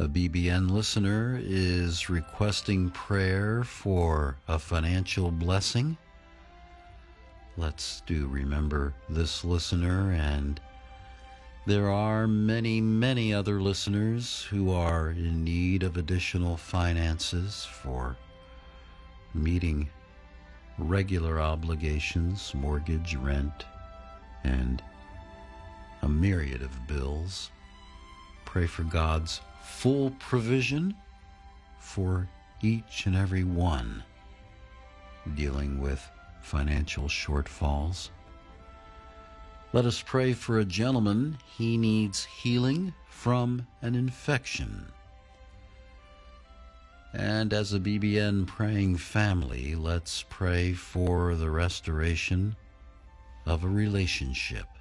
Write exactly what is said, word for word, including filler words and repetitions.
A B B N listener is requesting prayer for a financial blessing. Let's do remember this listener, and there are many, many other listeners who are in need of additional finances for meeting regular obligations, mortgage, rent, and a myriad of bills. Pray for God's full provision for each and every one dealing with financial shortfalls. Let us pray for a gentleman. He needs healing from an infection. And as a B B N praying family, let's pray for the restoration of a relationship.